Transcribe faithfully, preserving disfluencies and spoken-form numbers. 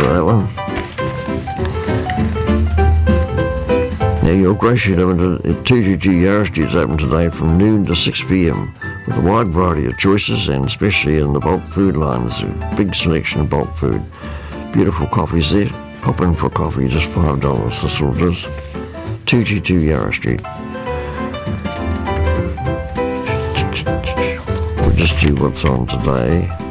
of that one. Now, your grocery limited at two two two Yarra Street is open today from noon to six p m with a wide variety of choices, and especially in the bulk food line. There's a big selection of bulk food. Beautiful coffees there. Pop in for coffee, just five dollars. That's all it is. two two two Yarra Street. We'll just do what's on today.